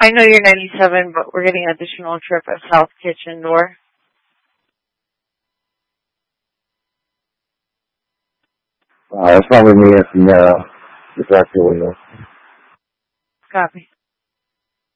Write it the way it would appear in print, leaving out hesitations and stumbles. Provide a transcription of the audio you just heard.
I know you're 97, but we're getting additional trip at South Kitchen Door. It's probably me from the director window. Copy.